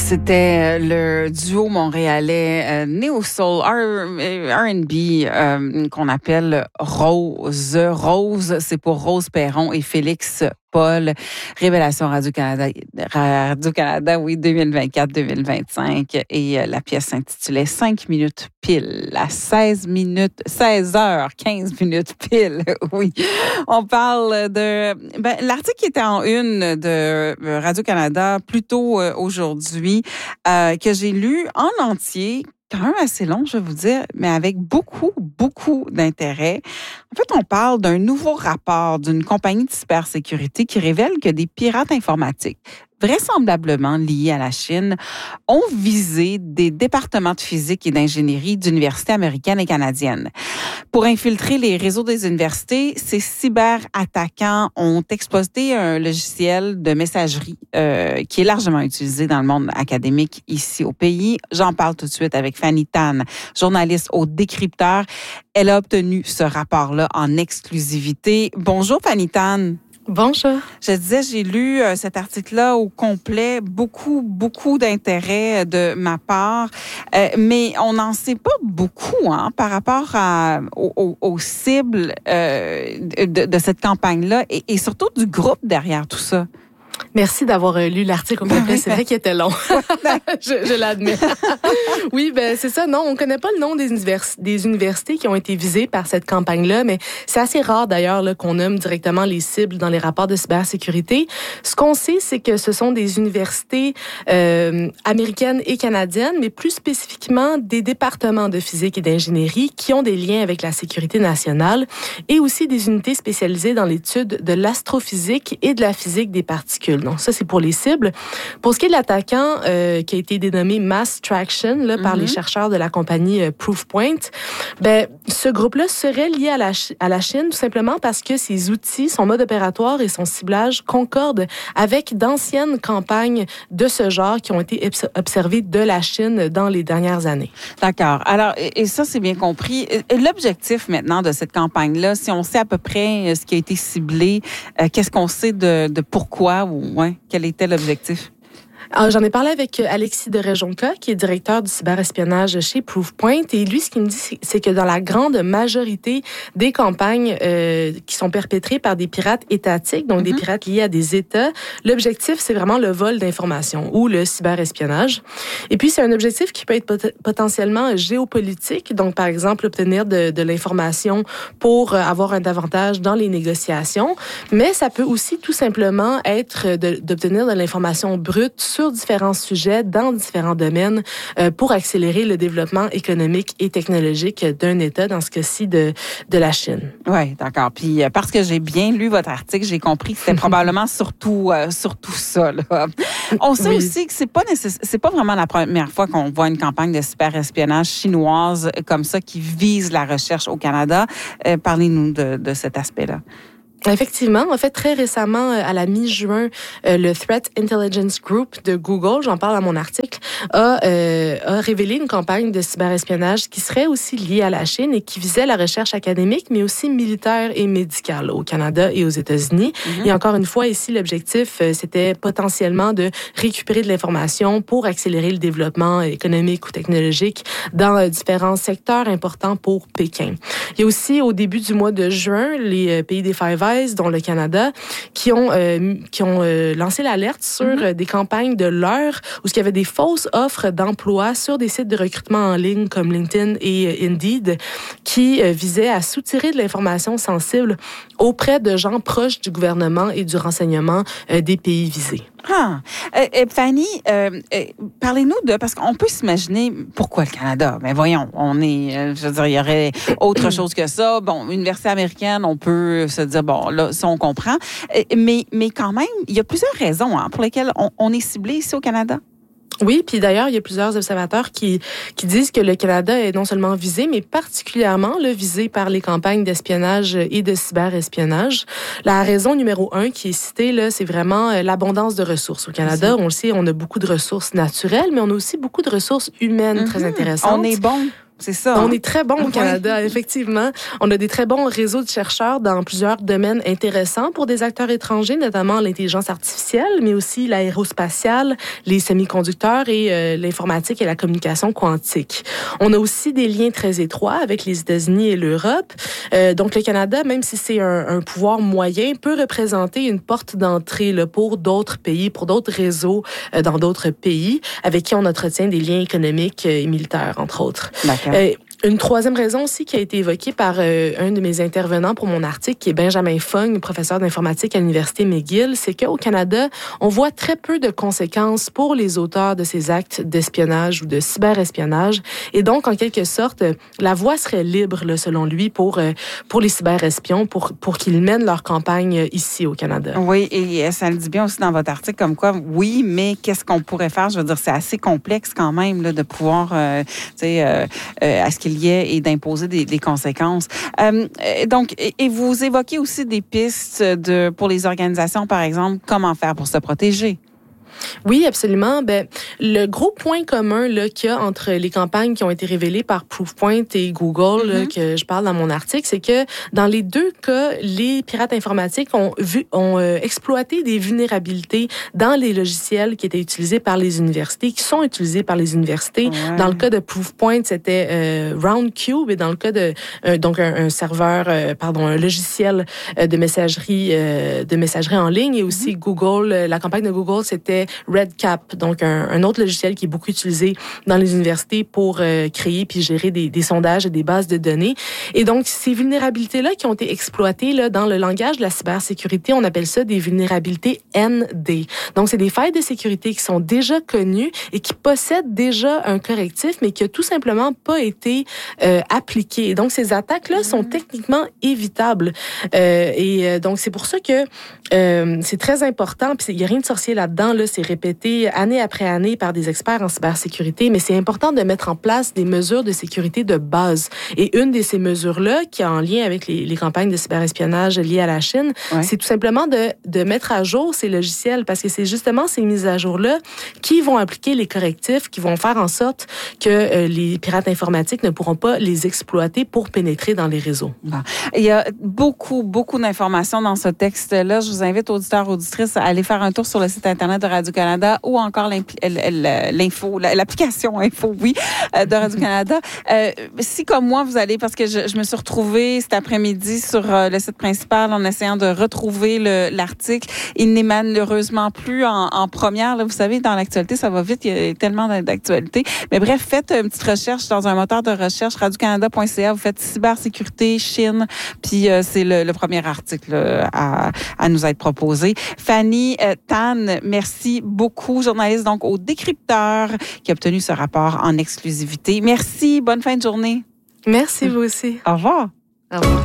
C'était le duo montréalais Neo Soul R&B qu'on appelle Rose. Rose, c'est pour Rose Perron et Félix Paul. Révélation Radio-Canada, oui, 2024-2025. Et la pièce s'intitulait 5 minutes pile, à 16h15 minutes pile. Oui. On parle de... l'article qui était en une de Radio-Canada plus tôt aujourd'hui, que j'ai lu en entier, quand même assez long, je vais vous dire, mais avec beaucoup d'intérêt. En fait, on parle d'un nouveau rapport d'une compagnie de cybersécurité qui révèle que des pirates informatiques, vraisemblablement liés à la Chine, ont visé des départements de physique et d'ingénierie d'universités américaines et canadiennes. Pour infiltrer les réseaux des universités, ces cyberattaquants ont exploité un logiciel de messagerie qui est largement utilisé dans le monde académique ici au pays. J'en parle tout de suite avec Fanny Tan, journaliste au Décrypteur. Elle a obtenu ce rapport-là en exclusivité. Bonjour Fanny Tan. Bonjour. Je disais, j'ai lu cet article-là au complet, beaucoup d'intérêt de ma part, mais on n'en sait pas beaucoup par rapport aux cibles de cette campagne-là et surtout du groupe derrière tout ça. Merci d'avoir lu l'article au complet. C'est vrai qu'il était long. je l'admets. Oui, c'est ça. Non, on connaît pas le nom des universités qui ont été visées par cette campagne-là, mais c'est assez rare d'ailleurs là, qu'on nomme directement les cibles dans les rapports de cybersécurité. Ce qu'on sait, c'est que ce sont des universités américaines et canadiennes, mais plus spécifiquement des départements de physique et d'ingénierie qui ont des liens avec la sécurité nationale et aussi des unités spécialisées dans l'étude de l'astrophysique et de la physique des particules. Donc, ça, c'est pour les cibles. Pour ce qui est de l'attaquant qui a été dénommé Mass Traction là, par les chercheurs de la compagnie Proofpoint, ce groupe-là serait lié à la Chine tout simplement parce que ses outils, son mode opératoire et son ciblage concordent avec d'anciennes campagnes de ce genre qui ont été observées de la Chine dans les dernières années. D'accord. Alors, et ça, c'est bien compris. L'objectif maintenant de cette campagne-là, si on sait à peu près ce qui a été ciblé, qu'est-ce qu'on sait de pourquoi ou quel était l'objectif? Alors, j'en ai parlé avec Alexis de Rejonca, qui est directeur du cyberespionnage chez Proofpoint. Et lui, ce qu'il me dit, c'est que dans la grande majorité des campagnes qui sont perpétrées par des pirates étatiques, donc des pirates liés à des États, l'objectif, c'est vraiment le vol d'informations ou le cyberespionnage. Et puis, c'est un objectif qui peut être potentiellement géopolitique. Donc, par exemple, obtenir de l'information pour avoir un avantage dans les négociations. Mais ça peut aussi tout simplement être d'obtenir de l'information brute sur différents sujets, dans différents domaines, pour accélérer le développement économique et technologique d'un État, dans ce cas-ci de la Chine. Oui, d'accord. Puis parce que j'ai bien lu votre article, j'ai compris que c'était probablement surtout ça. Là. On sait aussi que c'est pas vraiment la première fois qu'on voit une campagne de cyberespionnage chinoise comme ça qui vise la recherche au Canada. Parlez-nous de cet aspect-là. Effectivement. En fait, très récemment, à la mi-juin, le Threat Intelligence Group de Google, j'en parle à mon article, a révélé une campagne de cyberespionnage qui serait aussi liée à la Chine et qui visait la recherche académique, mais aussi militaire et médicale au Canada et aux États-Unis. Et encore une fois, ici, l'objectif, c'était potentiellement de récupérer de l'information pour accélérer le développement économique ou technologique dans différents secteurs importants pour Pékin. Il y a aussi, au début du mois de juin, les pays des Five Eyes, dont le Canada, qui ont lancé l'alerte sur des campagnes de leurre où il y avait des fausses offres d'emploi sur des sites de recrutement en ligne comme LinkedIn et Indeed qui visaient à soutirer de l'information sensible auprès de gens proches du gouvernement et du renseignement des pays visés. Fanny, parlez-nous parce qu'on peut s'imaginer pourquoi le Canada. Mais voyons, je veux dire, il y aurait autre chose que ça. Bon, université américaine, on peut se dire, bon, là, ça, on comprend. Mais quand même, il y a plusieurs raisons pour lesquelles on est ciblé ici au Canada. Oui, puis d'ailleurs, il y a plusieurs observateurs qui disent que le Canada est non seulement visé, mais particulièrement visé par les campagnes d'espionnage et de cyberespionnage. La raison numéro 1 qui est citée, là, c'est vraiment l'abondance de ressources. Au Canada, on le sait, on a beaucoup de ressources naturelles, mais on a aussi beaucoup de ressources humaines très intéressantes. On est bon. c'est ça. On est très bon au Canada, effectivement. On a des très bons réseaux de chercheurs dans plusieurs domaines intéressants pour des acteurs étrangers, notamment l'intelligence artificielle, mais aussi l'aérospatiale, les semi-conducteurs et l'informatique et la communication quantique. On a aussi des liens très étroits avec les États-Unis et l'Europe. Donc, le Canada, même si c'est un pouvoir moyen, peut représenter une porte d'entrée là, pour d'autres pays, pour d'autres réseaux dans d'autres pays avec qui on entretient des liens économiques et militaires, entre autres. D'accord. Une troisième raison aussi qui a été évoquée par un de mes intervenants pour mon article, qui est Benjamin Fung, professeur d'informatique à l'Université McGill, c'est qu'au Canada, on voit très peu de conséquences pour les auteurs de ces actes d'espionnage ou de cyberespionnage. Et donc, en quelque sorte, la voie serait libre, là, selon lui, pour les cyberespions, pour qu'ils mènent leur campagne ici au Canada. Oui, et ça le dit bien aussi dans votre article, comme quoi, oui, mais qu'est-ce qu'on pourrait faire? Je veux dire, c'est assez complexe quand même là, de pouvoir, à ce qu'il y ait et d'imposer des conséquences. Donc, et vous évoquez aussi des pistes pour les organisations, par exemple, comment faire pour se protéger? Oui, absolument. Ben, le gros point commun là, qu'il y a entre les campagnes qui ont été révélées par Proofpoint et Google, là, que je parle dans mon article, c'est que dans les deux cas, les pirates informatiques ont exploité des vulnérabilités dans les logiciels qui étaient utilisés par les universités, qui sont utilisés par les universités. Ouais. Dans le cas de Proofpoint, c'était Roundcube, et dans le cas de donc un serveur, un logiciel de messagerie en ligne, et aussi Google, la campagne de Google, c'était RedCap, donc un autre logiciel qui est beaucoup utilisé dans les universités pour créer puis gérer des sondages et des bases de données. Et donc, ces vulnérabilités-là qui ont été exploitées là, dans le langage de la cybersécurité, on appelle ça des vulnérabilités ND. Donc, c'est des failles de sécurité qui sont déjà connues et qui possèdent déjà un correctif, mais qui a tout simplement pas été appliqué. Et donc, ces attaques-là sont techniquement évitables. Donc, c'est pour ça que c'est très important, puis il n'y a rien de sorcier là-dedans, là, c'est répété année après année par des experts en cybersécurité, mais c'est important de mettre en place des mesures de sécurité de base. Et une de ces mesures-là, qui est en lien avec les campagnes de cyberespionnage liées à la Chine, c'est tout simplement de mettre à jour ces logiciels, parce que c'est justement ces mises à jour-là qui vont appliquer les correctifs, qui vont faire en sorte que les pirates informatiques ne pourront pas les exploiter pour pénétrer dans les réseaux. Bon. Il y a beaucoup d'informations dans ce texte-là. Je vous invite, auditeurs, auditrices, à aller faire un tour sur le site Internet de Radio-Canada ou encore l'application Info, de Radio-Canada. Si, comme moi, vous allez, parce que je me suis retrouvée cet après-midi sur le site principal en essayant de retrouver l'article. Il n'est malheureusement plus en première. Là, vous savez, dans l'actualité, ça va vite. Il y a tellement d'actualités. Mais bref, faites une petite recherche dans un moteur de recherche, radiocanada.ca. Vous faites cybersécurité, Chine, puis c'est le premier article à nous être proposé. Fanny Tan, merci beaucoup, journaliste donc au Décrypteur, qui a obtenu ce rapport en exclusivité. Merci, bonne fin de journée. Merci, vous aussi. Au revoir. Au revoir.